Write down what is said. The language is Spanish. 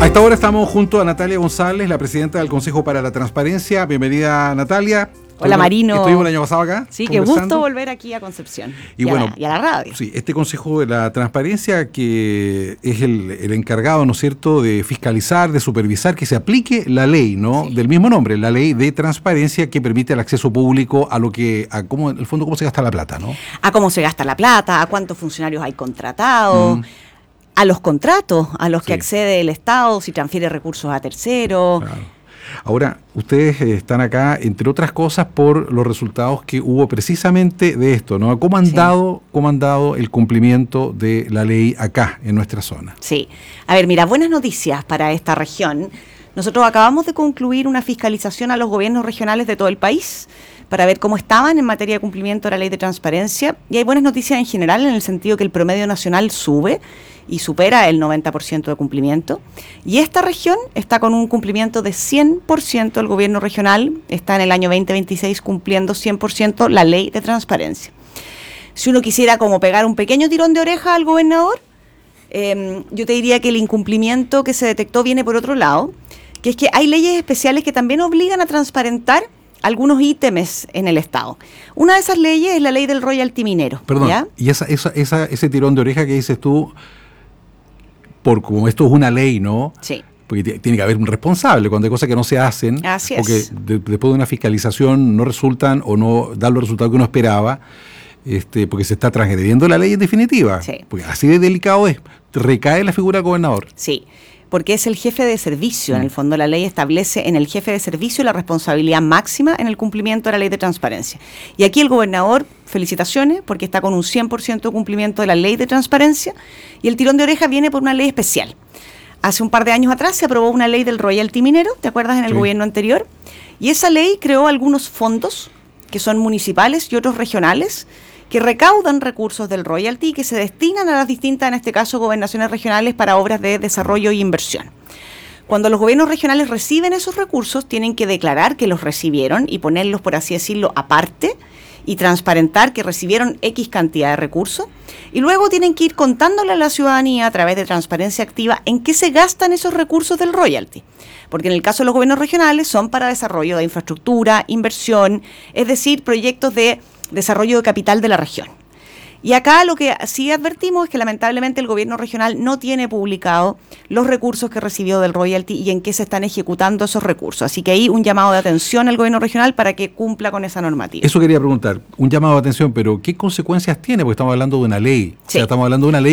A esta hora estamos junto a Natalia González, la presidenta del Consejo para la Transparencia. Bienvenida, Natalia. Hola, Marino. Estuvimos el año pasado acá. Sí, qué gusto volver aquí a Concepción y a la radio. Sí, este Consejo de la Transparencia que es el encargado, ¿no es cierto?, de fiscalizar, de supervisar que se aplique la ley, ¿no?, del mismo nombre, la ley de transparencia que permite el acceso público a lo que, a cómo, en el fondo, cómo se gasta la plata, ¿no? A cómo se gasta la plata, a cuántos funcionarios hay contratados, a los contratos a los que accede el Estado si transfiere recursos a terceros. Claro. Ahora, ustedes están acá, entre otras cosas, por los resultados que hubo precisamente de esto, ¿no? ¿Cómo han dado el cumplimiento de la ley acá, en nuestra zona? Sí. A ver, mira, buenas noticias para esta región. Nosotros acabamos de concluir una fiscalización a los gobiernos regionales de todo el país para ver cómo estaban en materia de cumplimiento de la ley de transparencia. Y hay buenas noticias en general, en el sentido que el promedio nacional sube y supera el 90% de cumplimiento. Y esta región está con un cumplimiento de 100%, el gobierno regional está en el año 2026 cumpliendo 100% la ley de transparencia. Si uno quisiera como pegar un pequeño tirón de oreja al gobernador, yo te diría que el incumplimiento que se detectó viene por otro lado, que es que hay leyes especiales que también obligan a transparentar algunos ítems en el Estado. Una de esas leyes es la ley del royalty minero. Perdón, ¿ya? Y ese tirón de oreja que dices tú, como esto es una ley, ¿no? Sí. Porque tiene que haber un responsable cuando hay cosas que no se hacen. Así es. Porque después de una fiscalización no resultan o no dan los resultados que uno esperaba, porque se está transgrediendo la ley en definitiva. Sí. Porque así de delicado es. Recae la figura del gobernador. Sí. Porque es el jefe de servicio. En el fondo, la ley establece en el jefe de servicio la responsabilidad máxima en el cumplimiento de la ley de transparencia. Y aquí el gobernador, felicitaciones, porque está con un 100% de cumplimiento de la ley de transparencia, y el tirón de oreja viene por una ley especial. Hace un par de años atrás se aprobó una ley del royalty minero, ¿te acuerdas?, en el gobierno anterior, y esa ley creó algunos fondos que son municipales y otros regionales, que recaudan recursos del royalty y que se destinan a las distintas, en este caso, gobernaciones regionales para obras de desarrollo e inversión. Cuando los gobiernos regionales reciben esos recursos, tienen que declarar que los recibieron y ponerlos, por así decirlo, aparte y transparentar que recibieron X cantidad de recursos. Y luego tienen que ir contándole a la ciudadanía a través de transparencia activa en qué se gastan esos recursos del royalty. Porque en el caso de los gobiernos regionales son para desarrollo de infraestructura, inversión, es decir, proyectos de desarrollo de capital de la región. Y acá lo que sí advertimos es que lamentablemente el gobierno regional no tiene publicado los recursos que recibió del royalty y en qué se están ejecutando esos recursos. Así que ahí un llamado de atención al gobierno regional para que cumpla con esa normativa. Eso quería preguntar, un llamado de atención, pero ¿qué consecuencias tiene? Porque estamos hablando de una ley. Sí. O sea, estamos hablando de una ley